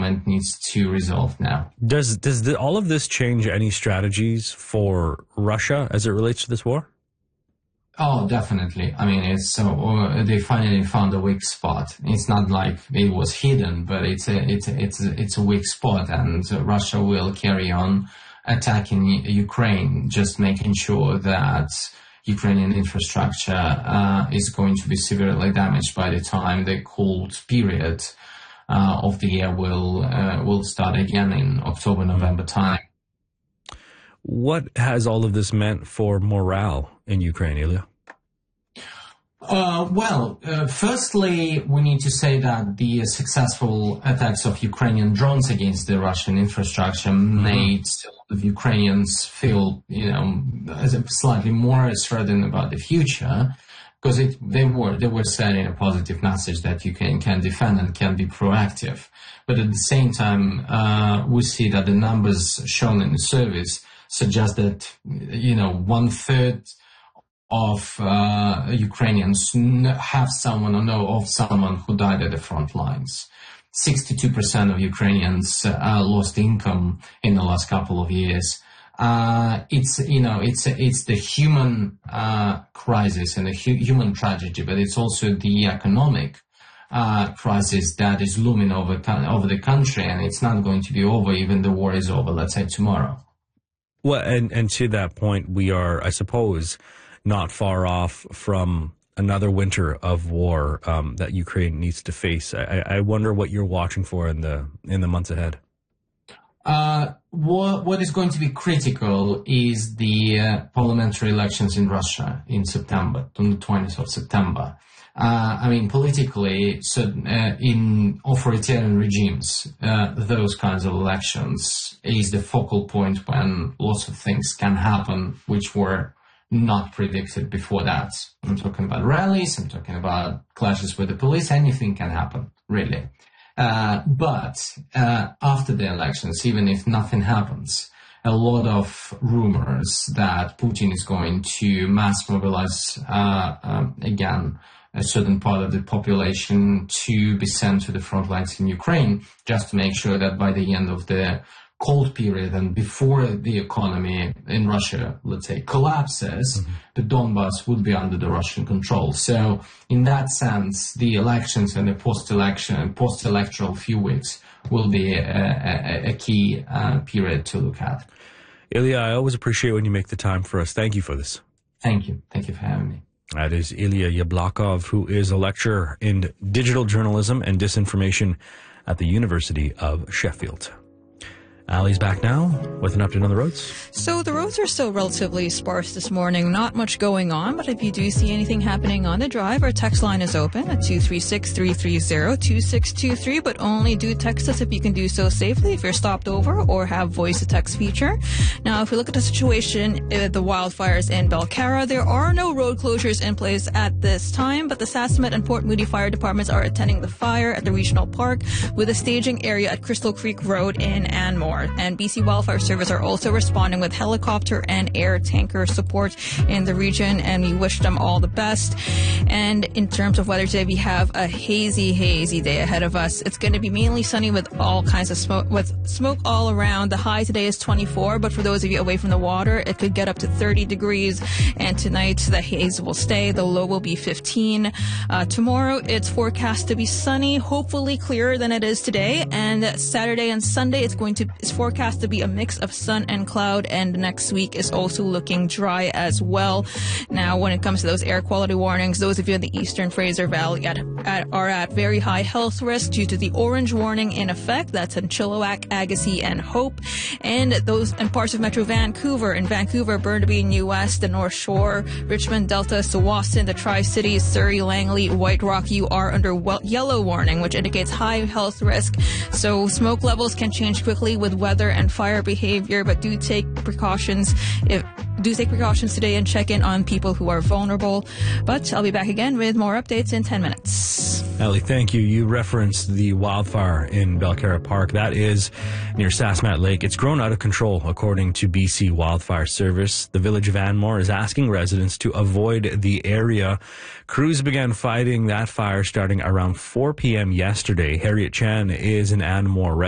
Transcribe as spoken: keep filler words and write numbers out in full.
government needs to resolve now. Does does the, all of this change any strategies for Russia as it relates to this war? Oh, definitely. I mean, it's so uh, they finally found a weak spot. It's not like it was hidden, but it's a it's a, it's a, it's a weak spot, and uh, Russia will carry on attacking Ukraine, just making sure that Ukrainian infrastructure uh, is going to be severely damaged by the time the cold period uh, of the year will uh, will start again in October, November time. What has all of this meant for morale in Ukraine, Ilya? Uh, well, uh, firstly, we need to say that the successful attacks of Ukrainian drones against the Russian infrastructure mm-hmm. made a lot of Ukrainians feel, you know, slightly more certain about the future, because it, they were they were sending a positive message that Ukraine can defend and can be proactive. But at the same time, uh, we see that the numbers shown in the surveys suggest that, you know, one third of uh, Ukrainians have someone or know of someone who died at the front lines. sixty-two percent of Ukrainians uh, lost income in the last couple of years. Uh, it's, you know, it's, it's the human uh, crisis and the hu- human tragedy, but it's also the economic uh, crisis that is looming over, over the country, and it's not going to be over even the war is over, let's say, tomorrow. Well, and, and to that point, we are, I suppose, not far off from another winter of war um, that Ukraine needs to face. I, I wonder what you're watching for in the in the months ahead. Uh, what, what is going to be critical is the uh, parliamentary elections in Russia in September, on the twentieth of September. Uh, I mean, politically, so uh, in authoritarian regimes, uh, those kinds of elections is the focal point when lots of things can happen which were not predicted before that. I'm talking about rallies, I'm talking about clashes with the police, anything can happen, really. Uh, but uh, after the elections, even if nothing happens, a lot of rumors that Putin is going to mass mobilize uh, um, again a certain part of the population to be sent to the front lines in Ukraine, just to make sure that by the end of the cold period and before the economy in Russia, let's say, collapses, mm-hmm. the Donbass would be under the Russian control. So in that sense, the elections and the post-election, post-electoral few weeks will be a, a, a key uh, period to look at. Ilya, I always appreciate when you make the time for us. Thank you for this. Thank you. Thank you for having me. That is Ilya Yablokov, who is a lecturer in digital journalism and disinformation at the University of Sheffield. Ali's back now with an update on the roads. So the roads are still relatively sparse this morning. Not much going on, but if you do see anything happening on the drive, our text line is open at two three six, three three zero, two six two three, but only do text us if you can do so safely, if you're stopped over or have voice-to-text feature. Now, if we look at the situation, uh, the wildfires in Belcarra, there are no road closures in place at this time, but the Sasamet and Port Moody fire departments are attending the fire at the regional park with a staging area at Crystal Creek Road in Anmore. And B C Wildfire Service are also responding with helicopter and air tanker support in the region, and we wish them all the best. And in terms of weather today, we have a hazy, hazy day ahead of us. It's going to be mainly sunny with all kinds of smoke, with smoke all around. The high today is twenty-four, but for those of you away from the water, it could get up to thirty degrees. And tonight, the haze will stay. The low will be fifteen. Uh, tomorrow, it's forecast to be sunny, hopefully clearer than it is today. And Saturday and Sunday, it's going to is forecast to be a mix of sun and cloud, and next week is also looking dry as well. Now, when it comes to those air quality warnings, those of you in the Eastern Fraser Valley at, at, are at very high health risk due to the orange warning in effect. That's in Chilliwack, Agassiz, and Hope. And those in parts of Metro Vancouver, in Vancouver, Burnaby, New West, the North Shore, Richmond, Delta, Tsawwassen, the Tri-Cities, Surrey, Langley, White Rock, you are under well, yellow warning, which indicates high health risk. So smoke levels can change quickly with weather and fire behavior, but do take precautions if do take precautions today and check in on people who are vulnerable. But I'll be back again with more updates in ten minutes. Ali, thank you. You referenced the wildfire in Belcarra Park. That is near Sasamat Lake. It's grown out of control, according to B C Wildfire Service. The village of Anmore is asking residents to avoid the area. Crews began fighting that fire starting around four p.m. yesterday. Harriet Chan is an Anmore resident.